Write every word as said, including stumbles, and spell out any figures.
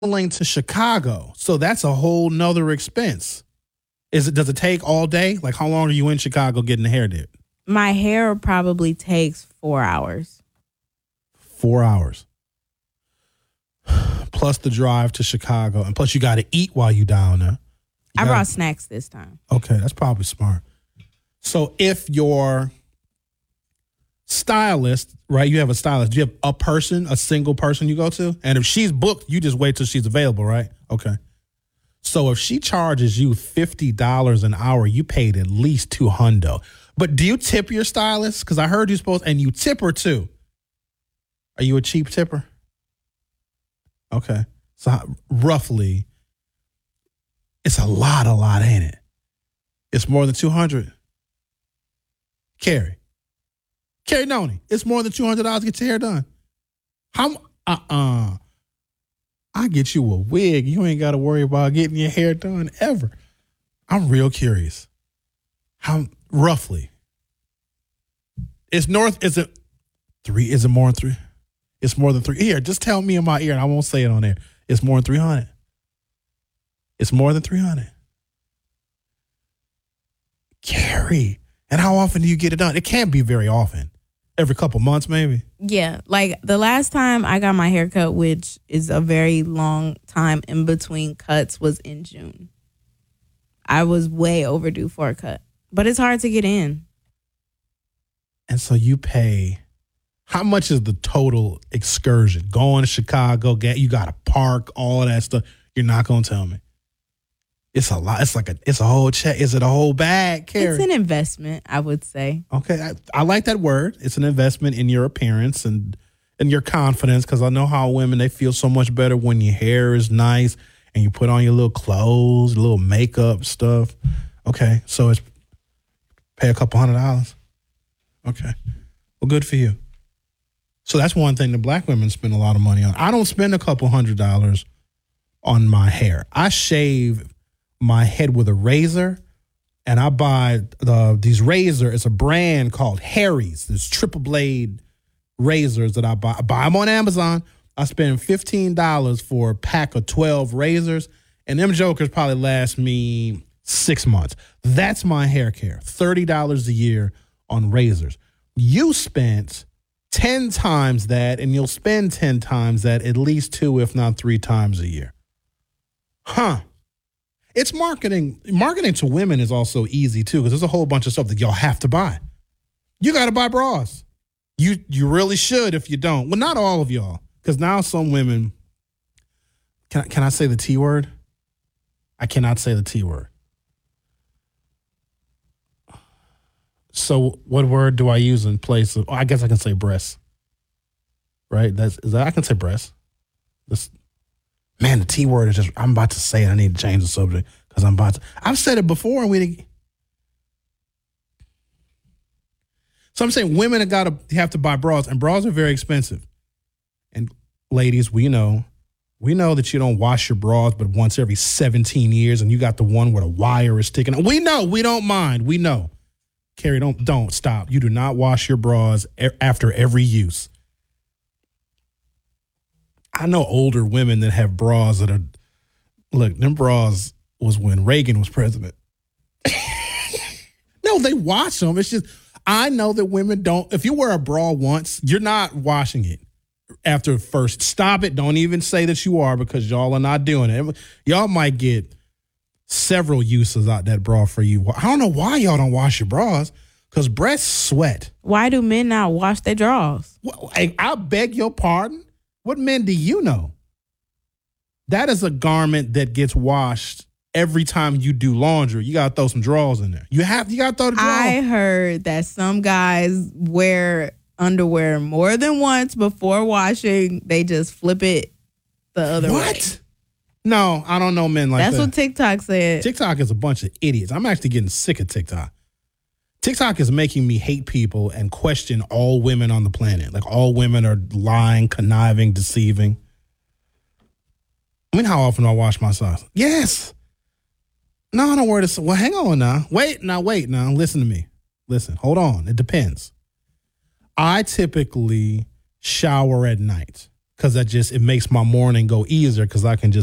traveling to Chicago. So that's a whole nother expense. Is it? Does it take all day? Like, how long are you in Chicago getting the hair did? My hair probably takes four hours. Four hours. Plus the drive to Chicago. And plus you got to eat while you down there. You I gotta, brought snacks this time. Okay, that's probably smart. So if your stylist, right, you have a stylist, do you have a person, a single person you go to? And if she's booked, you just wait till she's available, right? Okay. So if she charges you fifty dollars an hour, you paid at least two hundred dollars. But do you tip your stylist? Because I heard you're supposed, and you tip her too. Are you a cheap tipper? Okay. So roughly, it's a lot, a lot, ain't it? It's more than two hundred dollars. Carrie. Carrie Noni, it's more than two hundred dollars to get your hair done. How, uh-uh. I get you a wig. You ain't got to worry about getting your hair done ever. I'm real curious. How, roughly? It's north, is it three? Is it more than three? It's more than three. Here, just tell me in my ear and I won't say it on there. It's more than three hundred. It's more than three hundred. Carrie. And how often do you get it done? It can't be very often. Every couple months, maybe? Yeah. Like the last time I got my hair cut, which is a very long time in between cuts, was in June. I was way overdue for a cut. But it's hard to get in. And so you pay, how much is the total excursion? Going to Chicago, get you got to park, all of that stuff. You're not going to tell me. It's a lot. It's like a, it's a whole check. Is it a whole bag, Carrie? It's an investment, I would say. Okay. I, I like that word. It's an investment in your appearance and, and your confidence, because I know how women, they feel so much better when your hair is nice and you put on your little clothes, little makeup stuff. Okay. So it's pay a couple hundred dollars. Okay. Well, good for you. So that's one thing that black women spend a lot of money on. I don't spend a couple hundred dollars on my hair. I shave my head with a razor, and I buy the these razor. It's a brand called Harry's. There's triple blade razors that I buy. I buy them on Amazon. I spend fifteen dollars for a pack of twelve razors, and them jokers probably last me six months. That's my hair care. thirty dollars a year on razors. You spent ten times that, and you'll spend ten times that at least two, if not three times a year. Huh. It's marketing. Marketing to women is also easy, too, because there's a whole bunch of stuff that y'all have to buy. You got to buy bras. You you really should if you don't. Well, not all of y'all, because now some women, can, can I say the T word? I cannot say the T word. So what word do I use in place of, oh, I guess I can say breasts. Right? That's, is that, I can say breasts. This, man, the T word is just, I'm about to say it. I need to change the subject because I'm about to, I've said it before and we, so I'm saying women have got to have to buy bras, and bras are very expensive. And ladies, we know, we know that you don't wash your bras but once every seventeen years, and you got the one where the wire is sticking out. We know, we don't mind. We know. Carrie, don't don't stop. You do not wash your bras e- after every use. I know older women that have bras that are, look, them bras was when Reagan was president. No, they wash them. It's just, I know that women don't, if you wear a bra once, you're not washing it after first. Stop it. Don't even say that you are, because y'all are not doing it. Y'all might get several uses out that bra for you. I don't know why y'all don't wash your bras, because breasts sweat. Why do men not wash their drawers? Well, I, I beg your pardon. What men do you know? That is a garment that gets washed every time you do laundry. You got to throw some drawers in there. You have, you got to throw the drawers. I heard that some guys wear underwear more than once before washing. They just flip it the other what? way. What? No, I don't know men like That's that. what TikTok said. TikTok is a bunch of idiots. I'm actually getting sick of TikTok. TikTok is making me hate people and question all women on the planet. Like, all women are lying, conniving, deceiving. I mean, how often do I wash my socks? Yes. No, I don't wear this. Well, hang on now. Wait, now, wait, now. Listen to me. Listen, hold on. It depends. I typically shower at night because that just it makes my morning go easier because I can just